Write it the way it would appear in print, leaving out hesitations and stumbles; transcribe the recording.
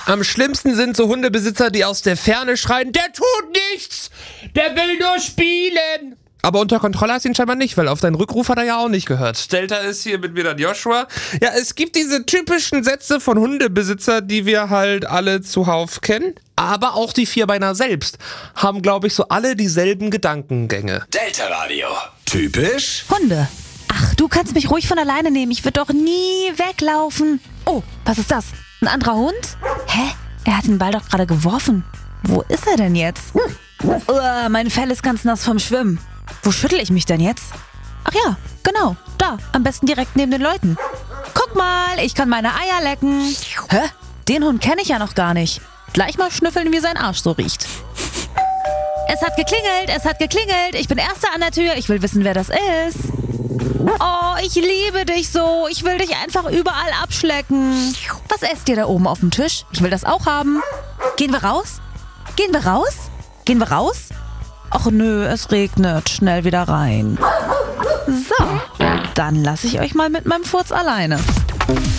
Am schlimmsten sind so Hundebesitzer, die aus der Ferne schreien, der tut nichts, der will nur spielen. Aber unter Kontrolle hast du ihn scheinbar nicht, weil auf deinen Rückruf hat er ja auch nicht gehört. Delta ist hier mit mir dann Joshua. Ja, es gibt diese typischen Sätze von Hundebesitzer, die wir halt alle zuhauf kennen. Aber auch die Vierbeiner selbst haben, glaube ich, so alle dieselben Gedankengänge. Delta Radio. Typisch Hunde. Ach, du kannst mich ruhig von alleine nehmen. Ich würde doch nie weglaufen. Oh, was ist das? Ein anderer Hund? Hä? Er hat den Ball doch gerade geworfen. Wo ist er denn jetzt? Mein Fell ist ganz nass vom Schwimmen. Wo schüttel ich mich denn jetzt? Ach ja, genau. Da, am besten direkt neben den Leuten. Guck mal, ich kann meine Eier lecken. Hä? Den Hund kenne ich ja noch gar nicht. Gleich mal schnüffeln, wie sein Arsch so riecht. Es hat geklingelt. Ich bin Erster an der Tür. Ich will wissen, wer das ist. Oh, ich liebe dich so. Ich will dich einfach überall abschlecken. Was esst ihr da oben auf dem Tisch? Ich will das auch haben. Gehen wir raus? Ach nö, es regnet. Schnell wieder rein. So, dann lasse ich euch mal mit meinem Furz alleine.